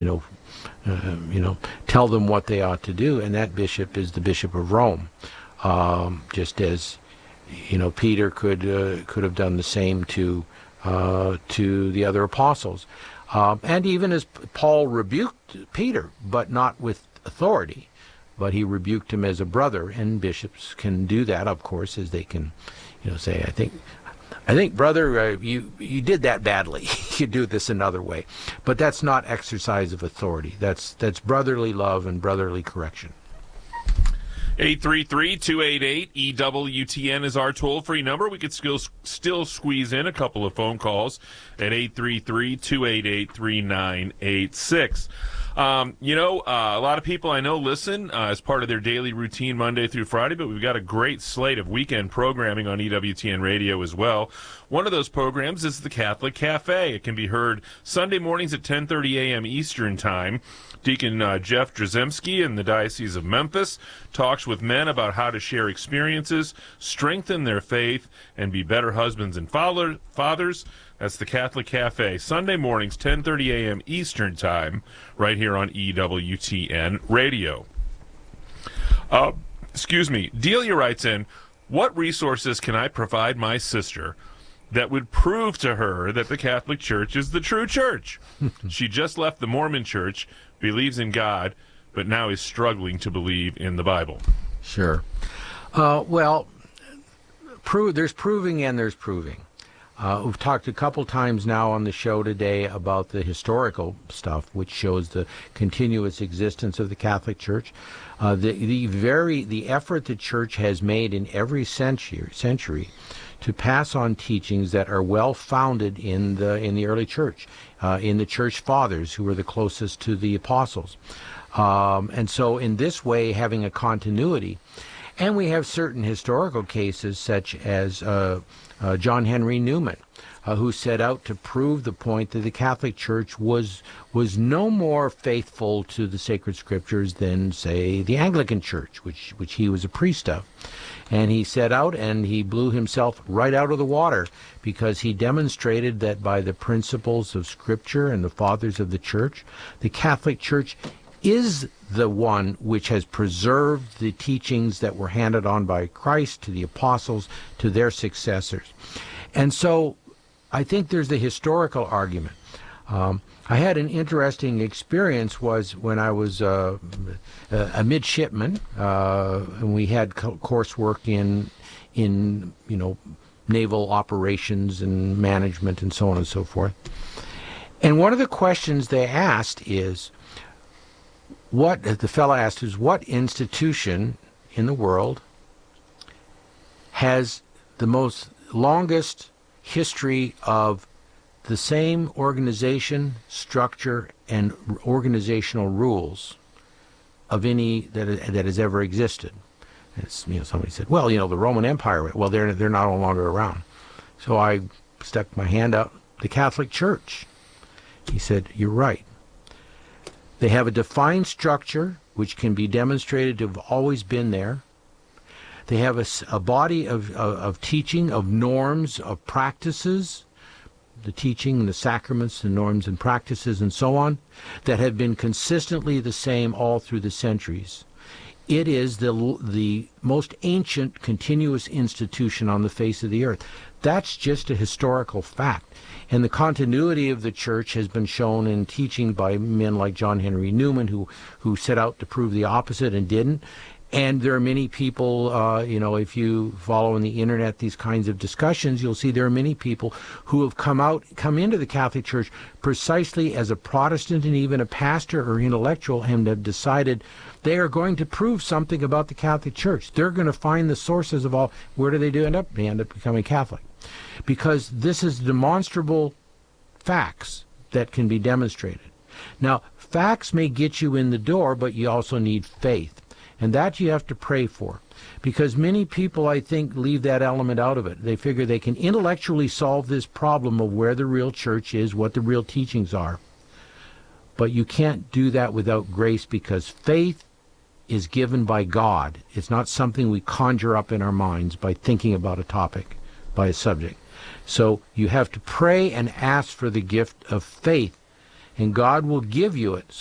know, tell them what they ought to do, and that bishop is the Bishop of Rome. Just as, Peter could have done the same to the other apostles, and even as Paul rebuked Peter, but not with authority, but he rebuked him as a brother. And bishops can do that, of course, as they can, say, I think, brother, you did that badly. You do this another way. But that's not exercise of authority. That's brotherly love and brotherly correction. 833-288-EWTN is our toll-free number. We could still squeeze in a couple of phone calls at 833-288-3986. A lot of people I know listen as part of their daily routine Monday through Friday, but we've got a great slate of weekend programming on EWTN Radio as well. One of those programs is the Catholic Cafe. It can be heard Sunday mornings at 10:30 a.m. Eastern Time. Deacon Jeff Drzymski in the Diocese of Memphis talks with men about how to share experiences, strengthen their faith, and be better husbands and fathers. That's the Catholic Cafe, Sunday mornings, 10:30 a.m. Eastern Time, right here on EWTN Radio. Delia writes in, what resources can I provide my sister that would prove to her that the Catholic Church is the true church? She just left the Mormon Church, believes in God, but now is struggling to believe in the Bible. Sure. There's proving and there's proving. We've talked a couple times now on the show today about the historical stuff, which shows the continuous existence of the Catholic Church. The effort the Church has made in every century to pass on teachings that are well founded in the early Church, in the Church Fathers, who were the closest to the apostles, and so in this way, having a continuity. And we have certain historical cases, such as John Henry Newman, who set out to prove the point that the Catholic Church was no more faithful to the sacred scriptures than, say, the Anglican Church, which he was a priest of. And he set out and he blew himself right out of the water, because he demonstrated that by the principles of Scripture and the fathers of the Church, the Catholic Church is the one which has preserved the teachings that were handed on by Christ to the apostles, to their successors. And so I think there's the historical argument. I had an interesting experience was when I was a midshipman, and we had coursework in naval operations and management and so on and so forth. And one of the questions they asked is, what institution in the world has the most longest history of the same organization, structure, and organizational rules of any that has ever existed? And somebody said, well, the Roman Empire. Well, they're no longer around. So I stuck my hand out. The Catholic Church. He said, you're right. They have a defined structure which can be demonstrated to have always been there. They have a body of teaching, of norms, of practices, the teaching, the sacraments, the norms and practices and so on, that have been consistently the same all through the centuries. It is the most ancient continuous institution on the face of the earth. That's just a historical fact. And the continuity of the Church has been shown in teaching by men like John Henry Newman, who set out to prove the opposite and didn't. And there are many people, if you follow on the internet these kinds of discussions, you'll see there are many people who have come into the Catholic Church precisely as a Protestant and even a pastor or intellectual, and have decided they are going to prove something about the Catholic Church. They're going to find the sources of all. Where do they end up? They end up becoming Catholic. Because this is demonstrable facts that can be demonstrated. Now, facts may get you in the door, but you also need faith. And that you have to pray for. Because many people, I think, leave that element out of it. They figure they can intellectually solve this problem of where the real church is, what the real teachings are. But you can't do that without grace, because faith is given by God. It's not something we conjure up in our minds by thinking about a topic, by a subject. So you have to pray and ask for the gift of faith. and God will give you it.